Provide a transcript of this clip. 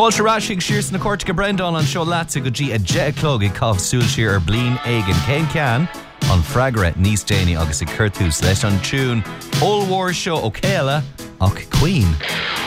Fáilte ráisig sirs na Cortica Brendan an seo láta go dtí a jet clog I cábh súil siar blian éigen cén cean an freagre níos déine agus I curtús leis an tún All War seo ó céile ach Queen.